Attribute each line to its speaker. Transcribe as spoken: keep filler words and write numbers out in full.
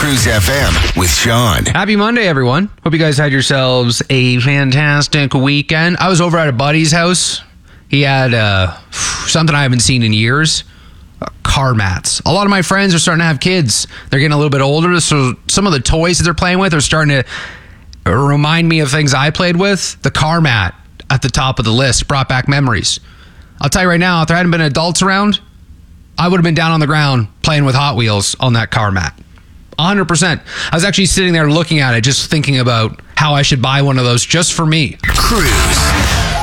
Speaker 1: Cruise F M with Sean.
Speaker 2: Happy Monday, everyone. Hope you guys had yourselves a fantastic weekend. I was over at a buddy's house. He had uh, something I haven't seen in years. Uh, car mats. A lot of my friends are starting to have kids. They're getting a little bit older, so some of the toys that they're playing with are starting to remind me of things I played with. The car mat at the top of the list brought back memories. I'll tell you right now, if there hadn't been adults around, I would have been down on the ground playing with Hot Wheels on that car mat. one hundred percent. I was actually sitting there looking at it, just thinking about how I should buy one of those just for me.
Speaker 1: Cruise.